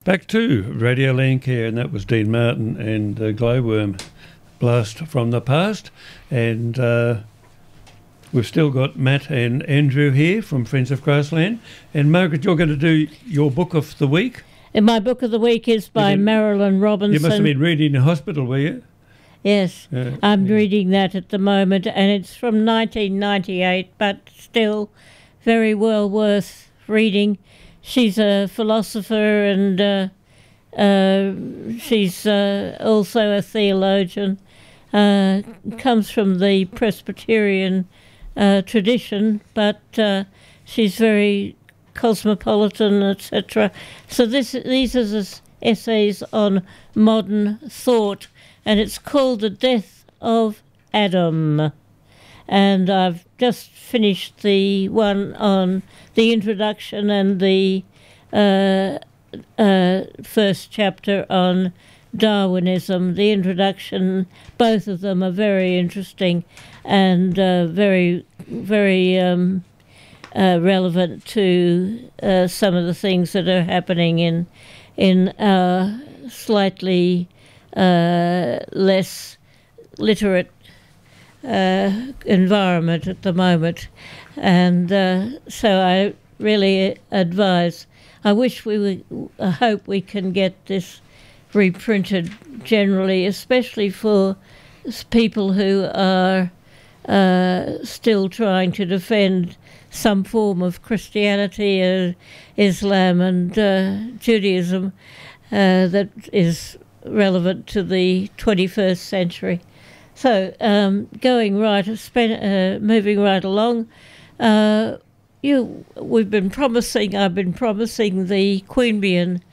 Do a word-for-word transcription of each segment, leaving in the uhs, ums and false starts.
Back to Radio Landcare, and that was Dean Martin and uh, Glowworm Blast from the Past. And uh, we've still got Matt and Andrew here from Friends of Grassland. And Margaret, you're going to do your book of the week? And my book of the week is by been, Marilyn Robinson. You must have been reading in hospital, were you? Yes, uh, I'm yeah. reading that at the moment, and it's from nineteen ninety-eight, but still very well worth reading. She's a philosopher, and uh, uh, she's uh, also a theologian. Uh, comes from the Presbyterian uh, tradition, but uh, she's very cosmopolitan, et cetera. So this, these are the essays on modern thought, and it's called The Death of Adam. And I've just finished the one on the introduction and the uh, uh, first chapter on Darwinism. The introduction, both of them are very interesting and uh, very, very um, uh, relevant to uh, some of the things that are happening in in our slightly uh, less literate uh, environment at the moment. And uh, so I really advise, I wish we would, I hope we can get this reprinted generally, especially for people who are uh, still trying to defend some form of Christianity, uh, Islam and uh, Judaism uh, that is relevant to the twenty-first century. So um, going right, uh, moving right along, uh, you, we've been promising, I've been promising the Queanbeyan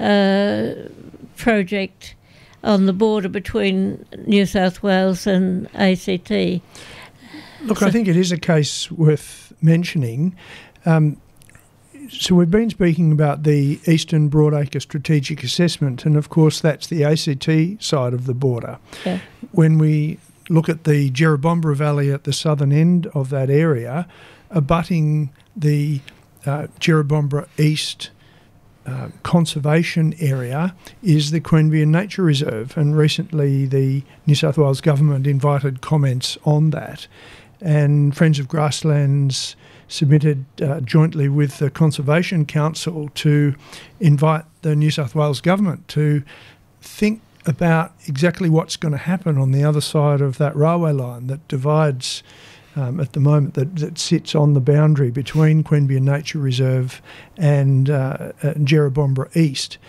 uh, project on the border between New South Wales and A C T. Look, so, I think it is a case worth mentioning. Um, so we've been speaking about the Eastern Broadacre Strategic Assessment, and of course that's the A C T side of the border. Yeah. When we look at the Jerrabomberra Valley at the southern end of that area, abutting the uh, Jerrabomberra East Uh, conservation area is the Queanbeyan Nature Reserve, and recently the New South Wales government invited comments on that, and Friends of Grasslands submitted uh, jointly with the Conservation Council to invite the New South Wales government to think about exactly what's going to happen on the other side of that railway line that divides Um, at the moment, that, that sits on the boundary between Queanbeyan Nature Reserve and uh, uh, Jerrabomberra East.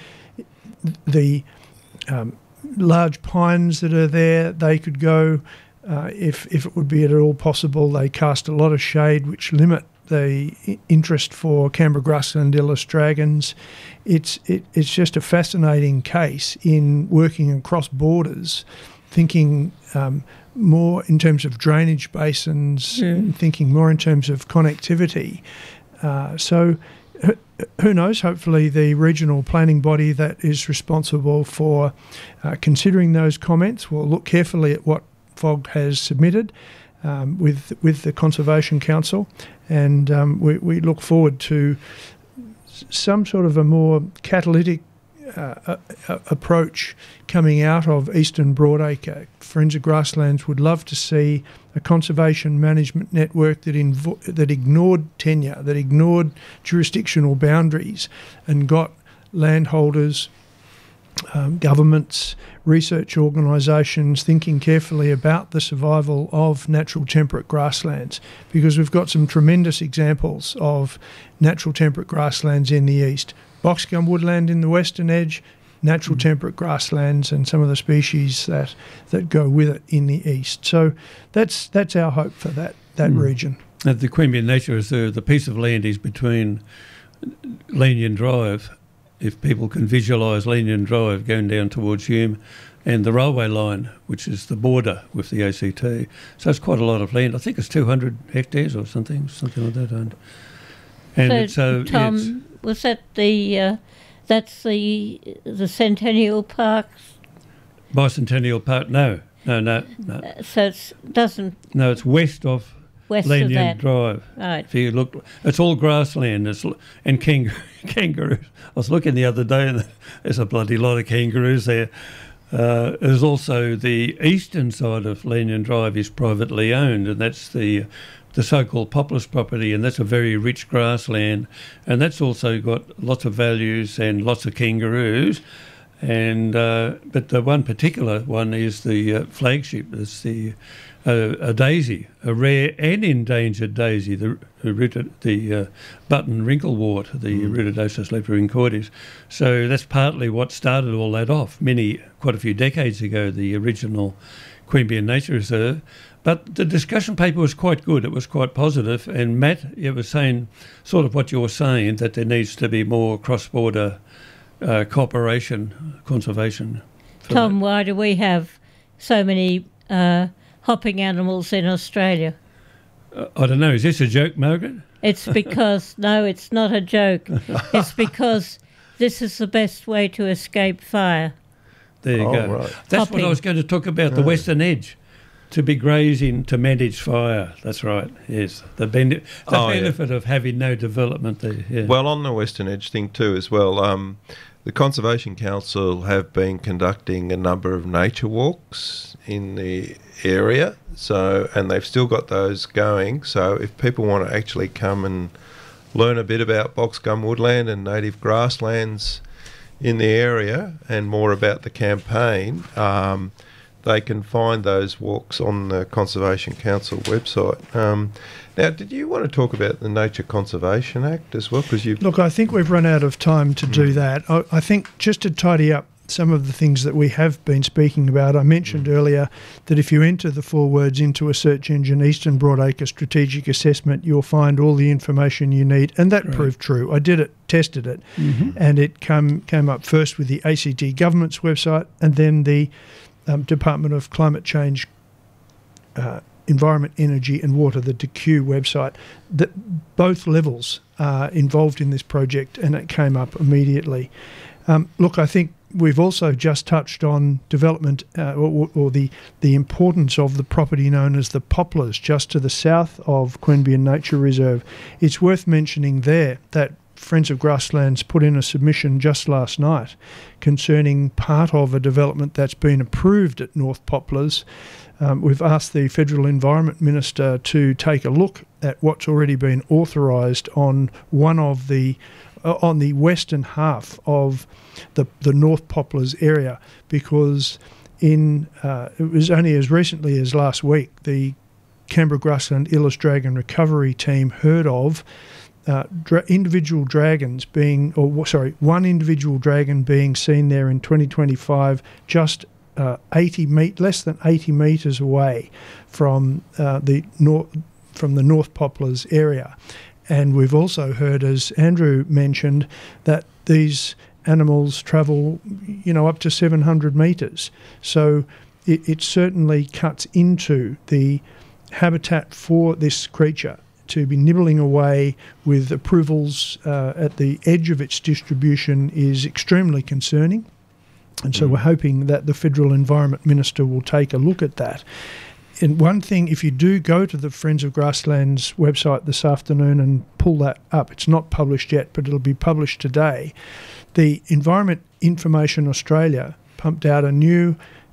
The um, large pines that are there, they could go, uh, if, if it would be at all possible, they cast a lot of shade which limit the interest for Canberra grasslandilla dragons. It's, it, it's just a fascinating case in working across borders, thinking um, more in terms of drainage basins, yeah. and thinking more in terms of connectivity. Uh, so who knows, hopefully the regional planning body that is responsible for uh, considering those comments will look carefully at what F O G has submitted um, with with the Conservation Council, and um, we, we look forward to some sort of a more catalytic Uh, a, a approach coming out of Eastern Broadacre. Friends of Grasslands would love to see a conservation management network that invo- that ignored tenure, that ignored jurisdictional boundaries, and got landholders, um, governments, research organisations thinking carefully about the survival of natural temperate grasslands, because we've got some tremendous examples of natural temperate grasslands in the east. Boxgum woodland in the western edge, natural mm. temperate grasslands, and some of the species that, that go with it in the east. So that's that's our hope for that that mm. region. At the Queanbeyan Nature Reserve, the piece of land is between Lanyon Drive, if people can visualise Lanyon Drive going down towards Hume, and the railway line, which is the border with the A C T. So it's quite a lot of land. I think it's two hundred hectares or something, something like that. And, and so, so Tom, yeah, was that the uh, that's the the Centennial Park? Bicentennial Park? No, no, no, no. Uh, so it doesn't. No, it's west of west Lanyon of that. Drive. Right. If you look, it's all grassland. It's, and kangaroo, kangaroos. I was looking the other day, and there's a bloody lot of kangaroos there. Uh, there's also the eastern side of Lanyon Drive is privately owned, and that's the the so-called Poplars property, and that's a very rich grassland, and that's also got lots of values and lots of kangaroos. And uh, but the one particular one is the uh, flagship. It's the uh, a daisy, a rare and endangered daisy, the the, the uh, button wrinklewort, the mm. Iridodosus leproincoides. So that's partly what started all that off. Many, quite a few decades ago, the original Queanbeyan Nature Reserve. But the discussion paper was quite good. It was quite positive. And Matt, you was saying sort of what you were saying, that there needs to be more cross-border Uh, cooperation, conservation. Tom, that. Why do we have so many uh, hopping animals in Australia? Uh, I don't know. Is this a joke, Margaret? It's because, no, it's not a joke. It's because this is the best way to escape fire. There you oh, go. Right. That's Hopping. what I was going to talk about, the yeah. Western Edge. To be grazing to manage fire. That's right, yes. The, bene- the oh, benefit yeah. of having no development there. Yeah. Well, on the Western Edge thing too as well, um, the Conservation Council have been conducting a number of nature walks in the area, so and they've still got those going. So if people want to actually come and learn a bit about box gum woodland and native grasslands in the area and more about the campaign, um, they can find those walks on the Conservation Council website. Um, now, did you want to talk about the Nature Conservation Act as well? Because you Look, I think we've run out of time to mm. do that. I, I think just to tidy up some of the things that we have been speaking about, I mentioned mm. earlier that if you enter the four words into a search engine, Eastern Broadacre Strategic Assessment, you'll find all the information you need, and that right. proved true. I did it, tested it, mm-hmm. and it come, came up first with the A C T government's website and then the Um, Department of Climate Change, uh, Environment, Energy and Water, the D E C website, that both levels are involved in this project, and it came up immediately. Um, look, I think we've also just touched on development uh, or, or the, the importance of the property known as the Poplars, just to the south of Queanbeyan Nature Reserve. It's worth mentioning there that Friends of Grasslands put in a submission just last night concerning part of a development that's been approved at North Poplars. Um, we've asked the Federal Environment Minister to take a look at what's already been authorised on one of the uh, on the western half of the the North Poplars area, because in uh, it was only as recently as last week the Canberra Grassland Illes Dragon Recovery Team heard of Uh, dra- individual dragons being, or sorry, one individual dragon being seen there in twenty twenty-five, just uh, eighty meet, less than eighty metres away from uh, the north, from the North Poplars area, and we've also heard, as Andrew mentioned, that these animals travel, you know, up to seven hundred metres. So it, it certainly cuts into the habitat for this creature. To be nibbling away with approvals uh, at the edge of its distribution is extremely concerning. And so mm. we're hoping that the Federal Environment Minister will take a look at that. And one thing, if you do go to the Friends of Grasslands website this afternoon and pull that up, it's not published yet, but it'll be published today. The Environment Information Australia pumped out a new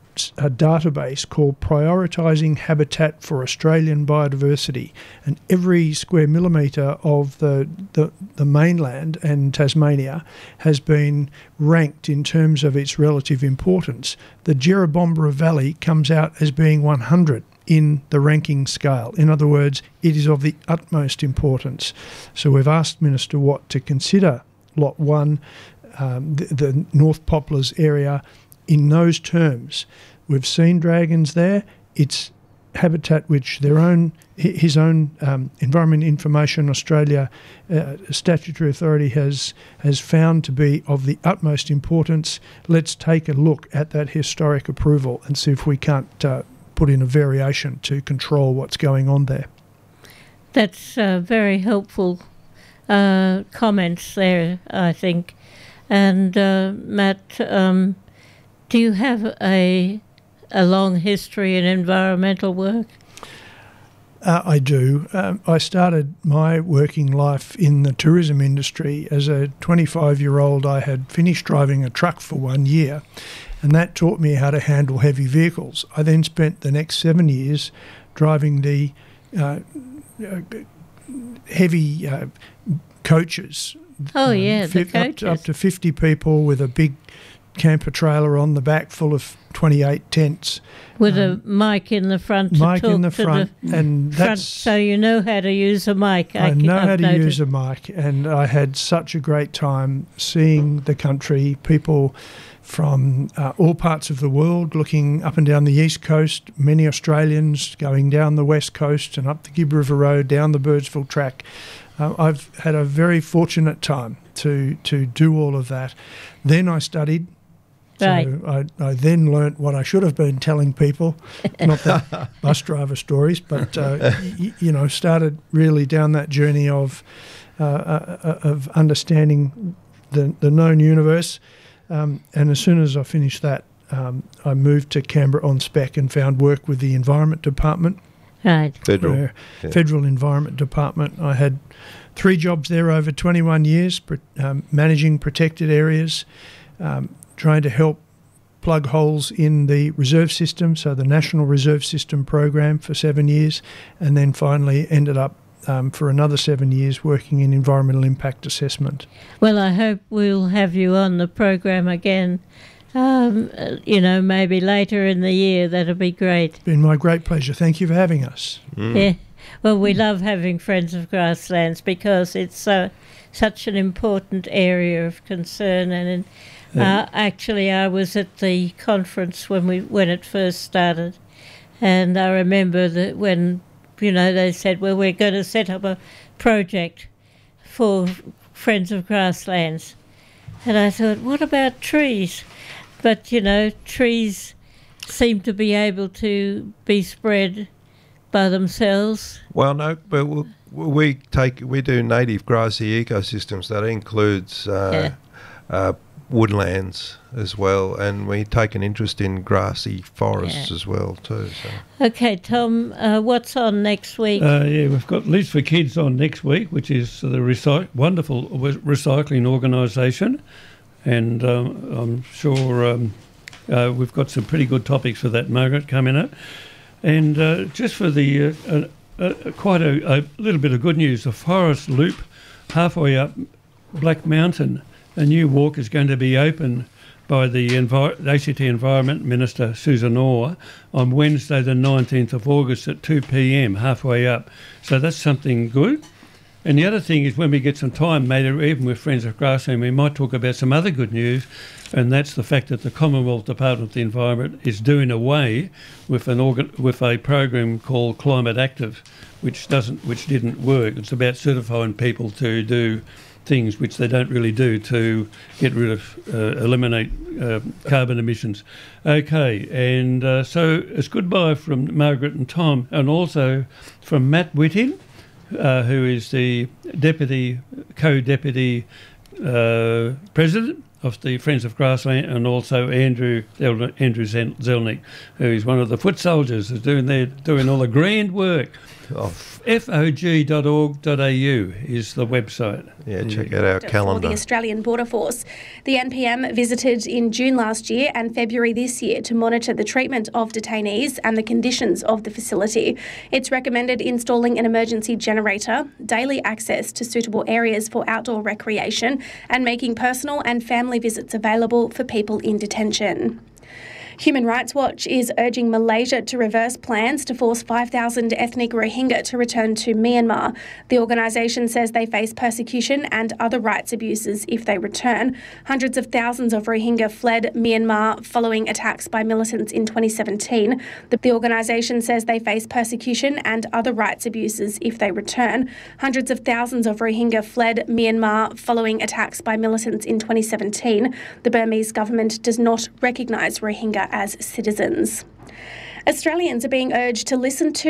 a database called Prioritising Habitat for Australian Biodiversity, and every square millimetre of the, the the mainland and Tasmania has been ranked in terms of its relative importance. The Jerrabomberra Valley comes out as being one hundred in the ranking scale. In other words, it is of the utmost importance. So we've asked Minister Watt to consider Lot one, um, the, the North Poplars area, in those terms. We've seen dragons there. It's habitat which their own, his own um, Environment Information Australia uh, statutory authority has has found to be of the utmost importance. Let's take a look at that historic approval and see if we can't uh, put in a variation to control what's going on there. That's uh, very helpful uh, comments there, I think. And uh, Matt, um, do you have a a long history in environmental work? Uh, I do. Um, I started my working life in the tourism industry. As a twenty-five-year-old, I had finished driving a truck for one year, and that taught me how to handle heavy vehicles. I then spent the next seven years driving the uh, uh, heavy uh, coaches. Oh, um, yeah, the fi- coaches. Up to, up to fifty people with a big camper trailer on the back full of twenty-eight tents. With um, a mic in the front to mic talk in the to front, the and front, that's so you know how to use a mic. I, I know I've how to noted. use a mic, and I had such a great time seeing the country, people from uh, all parts of the world, looking up and down the east coast, many Australians going down the west coast and up the Gibb River Road, down the Birdsville track. Uh, I've had a very fortunate time to to do all of that. Then I studied. So Right. I, I then learnt what I should have been telling people, not the bus driver stories, but uh, y- you know, started really down that journey of uh, uh, of understanding the the known universe. Um, and as soon as I finished that, um, I moved to Canberra on spec and found work with the Environment Department. Right. Federal. where- Yeah. Federal Environment Department. I had three jobs there over twenty-one years, pr- um, managing protected areas, um, trying to help plug holes in the reserve system, so the National Reserve System program for seven years, and then finally ended up um, for another seven years working in environmental impact assessment. Well, I hope we'll have you on the program again. Um, uh, you know, maybe later in the year. That'll be great. It's been my great pleasure. Thank you for having us. Mm. Yeah. Well, we love having Friends of Grasslands because it's uh, such an important area of concern. And in, uh, actually, I was at the conference when we when it first started, and I remember that when you know they said, "Well, we're going to set up a project for Friends of Grasslands," and I thought, "What about trees?" But you know, trees seem to be able to be spread by themselves. Well, no, but we, we take we do native grassy ecosystems. That includes uh, uh, woodlands as well, and we take an interest in grassy forests Yeah. as well too. So. Okay, Tom, uh, what's on next week? Uh, yeah, we've got Leads for Kids on next week, which is the recy- wonderful w- recycling organisation. And um, I'm sure um, uh, we've got some pretty good topics for that, Margaret, coming up. And uh, just for the uh, uh, uh, quite a, a little bit of good news, the Forest Loop halfway up Black Mountain, a new walk is going to be open by the Envi- A C T Environment Minister Susan Orr on Wednesday the nineteenth of August at two p.m, halfway up. So that's something good. And the other thing is when we get some time, maybe even with Friends of Grassland, we might talk about some other good news, and that's the fact that the Commonwealth Department of the Environment is doing away with an organ- with a program called Climate Active, which doesn't, which didn't work. It's about certifying people to do things which they don't really do to get rid of, uh, eliminate uh, carbon emissions. Okay, and uh, so it's goodbye from Margaret and Tom, and also from Matt Whittin, Uh, who is the deputy, co-deputy uh, president of the Friends of Grassland, and also Andrew Andrew Zelnick, who is one of the foot soldiers, who's doing their doing all the grand work. Oh, F O G dot org dot A U is the website. yeah, check out our For calendar. the Australian Border Force. The N P M visited in June last year and February this year to monitor the treatment of detainees and the conditions of the facility. It's recommended installing an emergency generator, daily access to suitable areas for outdoor recreation, and making personal and family visits available for people in detention. Human Rights Watch is urging Malaysia to reverse plans to force five thousand ethnic Rohingya to return to Myanmar. The organisation says they face persecution and other rights abuses if they return. Hundreds of thousands of Rohingya fled Myanmar following attacks by militants in twenty seventeen. The, the organisation says they face persecution and other rights abuses if they return. Hundreds of thousands of Rohingya fled Myanmar following attacks by militants in twenty seventeen. The Burmese government does not recognise Rohingya as citizens. Australians are being urged to listen to